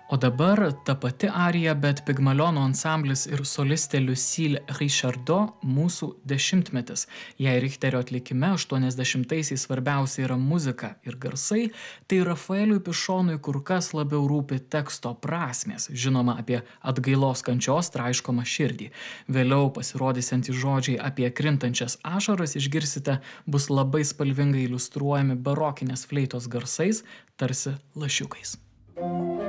O dabar ta pati arija, bet Pigmalionų ansamblis ir solistė Lucille Richardot mūsų dešimtmetis. Jei Richterio atlikime 80-aisiais svarbiausia yra muzika ir garsai, tai Rafaeliui Pišonui kur kas labiau rūpi teksto prasmės, žinoma apie atgailos kančios traiškomą širdį. Vėliau pasirodysiantys žodžiai apie krintančias ašaras išgirsite bus labai spalvingai iliustruojami barokinės fleitos garsais, tarsi lašiukais.